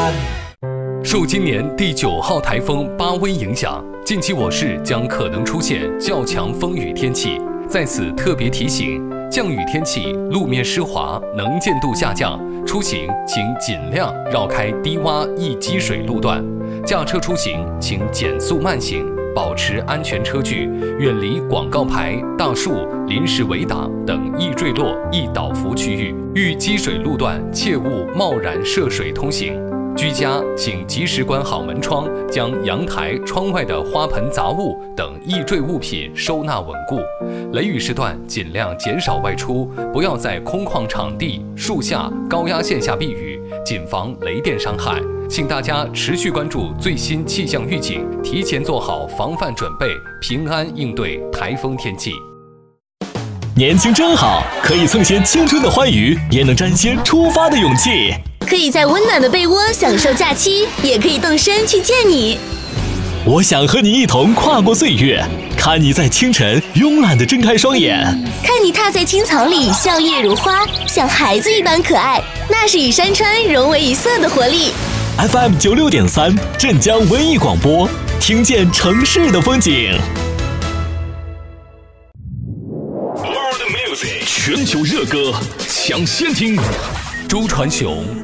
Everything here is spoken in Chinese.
受今年第9号台风巴威影响，近期我市将可能出现较强风雨天气。在此特别提醒，降雨天气路面湿滑，能见度下降，出行请尽量绕开低洼易积水路段。驾车出行请减速慢行，保持安全车距，远离广告牌、大树、临时围挡等易坠落、易倒伏区域。遇积水路段，切勿贸然涉水通行。居家请及时关好门窗，将阳台、窗外的花盆、杂物等易坠物品收纳稳固。雷雨时段尽量减少外出，不要在空旷场地、树下、高压线下避雨，谨防雷电伤害。请大家持续关注最新气象预警，提前做好防范准备，平安应对台风天气。 年轻真好，可以蹭些青春的欢愉，也能沾些出发的勇气。 可以在温暖的被窝享受假期，也可以动身去见你。 我想和你一同跨过岁月，看你在清晨慵懒地睁开双眼， 看你踏在青草里笑靥如花，像孩子一般可爱，那是与山川融为一色的活力。 FM 96.3镇江文艺广播，听见城市的风景。 全球热歌抢先听， 周传雄